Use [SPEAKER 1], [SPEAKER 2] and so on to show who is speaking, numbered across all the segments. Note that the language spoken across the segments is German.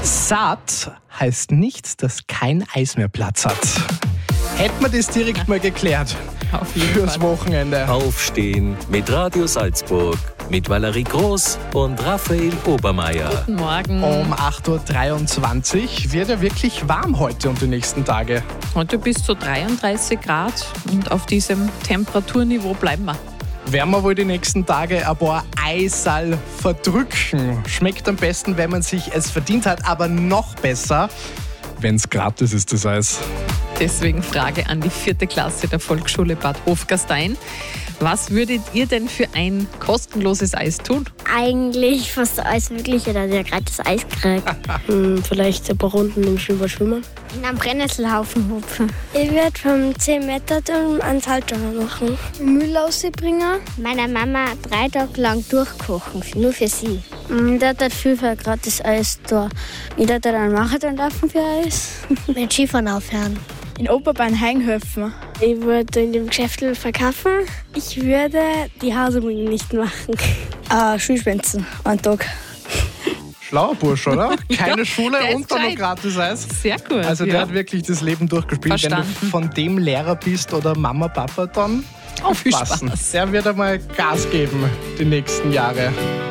[SPEAKER 1] Satt heißt nicht, dass kein Eis mehr Platz hat. Hätten wir das direkt mal geklärt
[SPEAKER 2] Auf jeden
[SPEAKER 1] fürs
[SPEAKER 2] Fall.
[SPEAKER 1] Wochenende.
[SPEAKER 3] Aufstehen mit Radio Salzburg, mit Valerie Groß und Raphael Obermeier.
[SPEAKER 2] Guten Morgen.
[SPEAKER 1] Um 8.23 Uhr wird ja wirklich warm heute und die nächsten Tage.
[SPEAKER 2] Heute bis zu 33 Grad und auf diesem Temperaturniveau bleiben wir.
[SPEAKER 1] Werden wir wohl die nächsten Tage ein paar Eisal verdrücken. Schmeckt am besten, wenn man sich es verdient hat, aber noch besser, wenn es gratis ist, das Eis.
[SPEAKER 2] Deswegen Frage an die 4. Klasse der Volksschule Bad Hofgastein. Was würdet ihr denn für ein kostenloses Eis tun?
[SPEAKER 4] Eigentlich fast alles Mögliche, dass ihr gratis Eis kriegt.
[SPEAKER 5] Vielleicht ein paar Runden im Schwimmer schwimmen.
[SPEAKER 4] In einem Brennnesselhaufen hupfen.
[SPEAKER 5] Ich werde vom 10 Meter einen Saltdauer machen.
[SPEAKER 4] Müll rausbringen. Meiner Mama 3 Tage lang durchkochen, nur für sie.
[SPEAKER 5] Der hat viel für gratis Eis da. Ich werde dann Marathon laufen für Eis.
[SPEAKER 4] Mit Skifahren aufhören.
[SPEAKER 5] In Oberbayern helfen. Ich würde in dem Geschäft verkaufen. Ich würde die Hausaufgaben nicht machen. Schulschwänzen, einen Tag.
[SPEAKER 1] Schlauer Bursch, oder? Keine Schule
[SPEAKER 2] Der ist
[SPEAKER 1] und dann noch
[SPEAKER 2] gescheit.
[SPEAKER 1] gratis Eis.
[SPEAKER 2] Sehr gut.
[SPEAKER 1] Also der
[SPEAKER 2] ja.
[SPEAKER 1] hat wirklich das Leben durchgespielt. Wenn
[SPEAKER 2] Verstanden.
[SPEAKER 1] du von dem Lehrer bist oder Mama, Papa, dann
[SPEAKER 2] Viel
[SPEAKER 1] aufpassen.
[SPEAKER 2] Spaß.
[SPEAKER 1] Der wird einmal Gas geben die nächsten Jahre.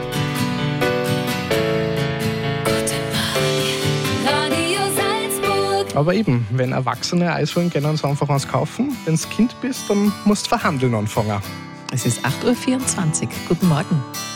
[SPEAKER 6] Radio Salzburg.
[SPEAKER 1] Aber eben, wenn Erwachsene Eis wollen, können uns einfach eins kaufen. Wenn du Kind bist, dann musst du verhandeln anfangen.
[SPEAKER 2] Es ist 8.24 Uhr. Guten Morgen.